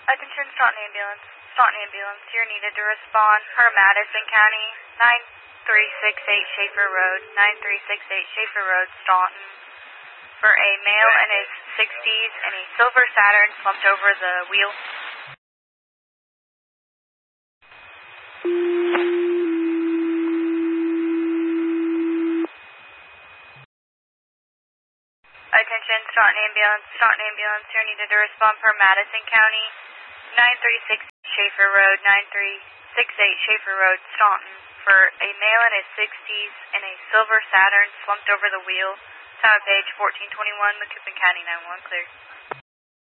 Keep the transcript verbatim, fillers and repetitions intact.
Attention, Staunton Ambulance. Staunton Ambulance, you're needed to respond per Madison County, nine three six eight Schaefer Road, nine three six eight Schaefer Road, Staunton, for a male in his sixties and a silver Saturn slumped over the wheel. Attention, Staunton Ambulance. Staunton Ambulance, you're needed to respond per Madison County, nine three six Schaefer Road, nine three six eight Schaefer Road, Staunton, for a male in his sixties and a silver Saturn slumped over the wheel. Time of page fourteen twenty-one, Macoupin County nine one one, clear.